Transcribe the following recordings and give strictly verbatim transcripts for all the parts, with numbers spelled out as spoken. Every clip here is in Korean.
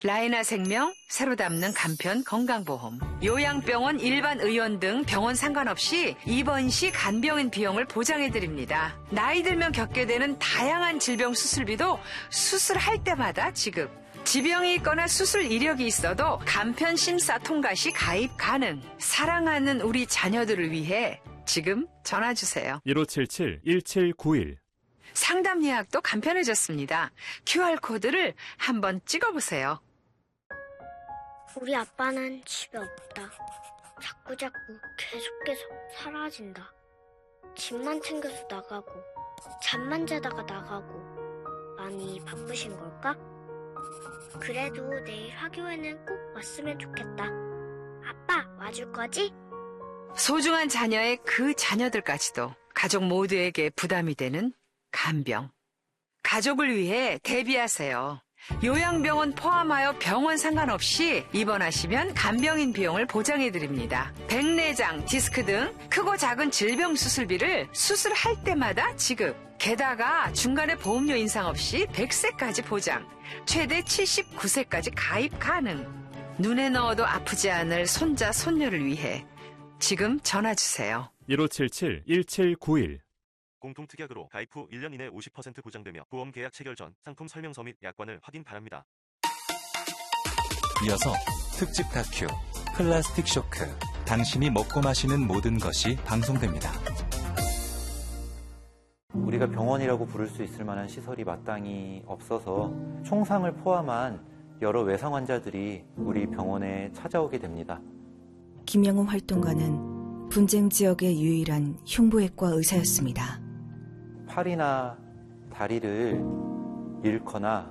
라이나 생명, 새로 담는 간편 건강보험. 요양병원, 일반 의원 등 병원 상관없이 입원 시 간병인 비용을 보장해드립니다. 나이 들면 겪게 되는 다양한 질병 수술비도 수술할 때마다 지급. 지병이 있거나 수술 이력이 있어도 간편 심사 통과 시 가입 가능. 사랑하는 우리 자녀들을 위해 지금 전화주세요. 일오칠칠 일칠구일. 상담 예약도 간편해졌습니다. 큐알코드를 한번 찍어보세요. 우리 아빠는 집에 없다. 자꾸자꾸 계속 계속 사라진다. 집만 챙겨서 나가고 잠만 자다가 나가고. 많이 바쁘신 걸까? 그래도 내일 화교에는 꼭 왔으면 좋겠다. 아빠 와줄 거지? 소중한 자녀의 그 자녀들까지도 가족 모두에게 부담이 되는 간병. 가족을 위해 대비하세요. 요양병원 포함하여 병원 상관없이 입원하시면 간병인 비용을 보장해드립니다. 백내장, 디스크 등 크고 작은 질병 수술비를 수술할 때마다 지급. 게다가 중간에 보험료 인상 없이 백 세까지 보장. 최대 칠십구 세까지 가입 가능. 눈에 넣어도 아프지 않을 손자, 손녀를 위해 지금 전화주세요. 일오칠칠 일칠구일. 공통특약으로 가입 후 일 년 이내 오십 퍼센트 보장되며 보험 계약 체결 전 상품 설명서 및 약관을 확인 바랍니다. 이어서 특집 다큐 플라스틱 쇼크. 당신이 먹고 마시는 모든 것이 방송됩니다. 우리가 병원이라고 부를 수 있을 만한 시설이 마땅히 없어서 총상을 포함한 여러 외상 환자들이 우리 병원에 찾아오게 됩니다. 김영우 활동가는 분쟁 지역의 유일한 흉부외과 의사였습니다. 팔이나 다리를 잃거나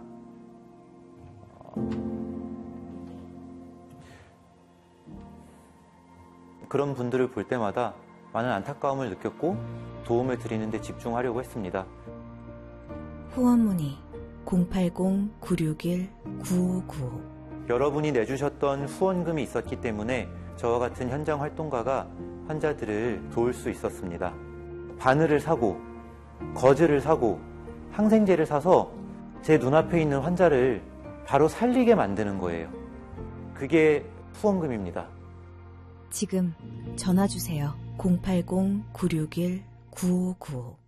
그런 분들을 볼 때마다 많은 안타까움을 느꼈고 도움을 드리는 데 집중하려고 했습니다. 후원 문의 공팔공 구육일 구오구오. 여러분이 내주셨던 후원금이 있었기 때문에 저와 같은 현장 활동가가 환자들을 도울 수 있었습니다. 바늘을 사고 거즈를 사고 항생제를 사서 제 눈앞에 있는 환자를 바로 살리게 만드는 거예요. 그게 후원금입니다. 지금 전화주세요. 공팔공 구육일 구오구오.